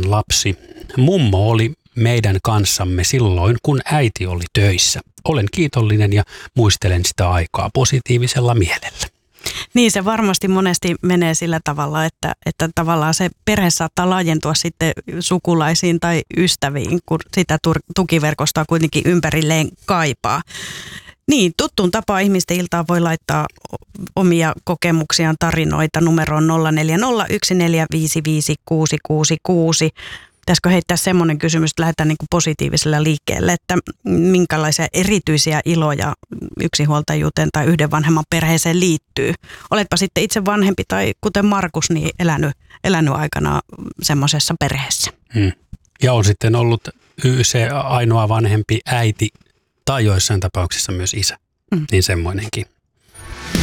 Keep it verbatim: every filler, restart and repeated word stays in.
toinen lapsi. Mummo oli meidän kanssamme silloin, kun äiti oli töissä. Olen kiitollinen ja muistelen sitä aikaa positiivisella mielellä. Niin, se varmasti monesti menee sillä tavalla, että, että tavallaan se perhe saattaa laajentua sitten sukulaisiin tai ystäviin, kun sitä tukiverkostoa kuitenkin ympärilleen kaipaa. Niin, tuttuun tapaan ihmisten iltaan voi laittaa omia kokemuksiaan, tarinoita numeroon nolla neljä nolla yksi neljä viisi viisi kuusi kuusi kuusi. Pitäisikö heittää semmoinen kysymys, että lähdetään niin kuin positiivisella liikkeelle, että minkälaisia erityisiä iloja yksinhuoltajuuteen tai yhden vanhemman perheeseen liittyy. Oletpa sitten itse vanhempi tai kuten Markus, niin elänyt, elänyt aikana semmoisessa perheessä. Hmm. Ja on sitten ollut se ainoa vanhempi äiti tai joissain tapauksissa myös isä, hmm. niin semmoinenkin.